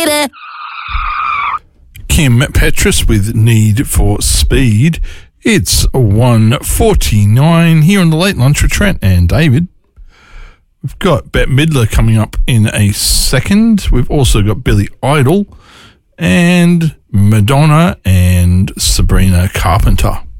Kim Petras with Need for Speed. It's 1:49 here on the Late Lunch with Trent and David. We've got Bette Midler coming up in a second. We've also got Billy Idol and Madonna and Sabrina Carpenter.